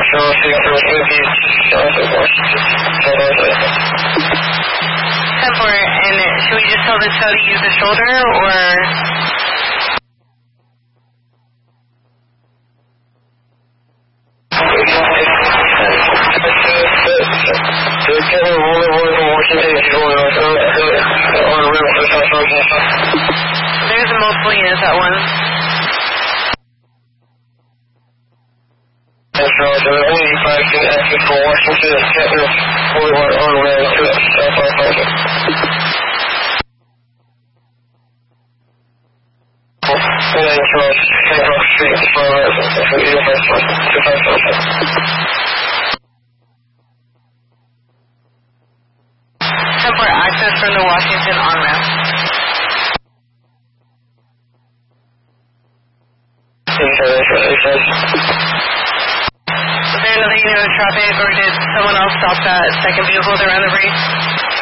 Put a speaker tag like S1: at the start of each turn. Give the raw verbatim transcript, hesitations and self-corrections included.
S1: and should we just tell the tow to use the shoulder, or? There's multiple units at once.
S2: That's right, so eighty-five can access for Washington, Captain forty-one on road to South Arkansas. And then cross Hancock Street to far right, from eighty-five to five thousand.
S1: Temporary access from the Washington on-ramp. Was there another unit of traffic, or did someone else stop that second vehicle that ran the race?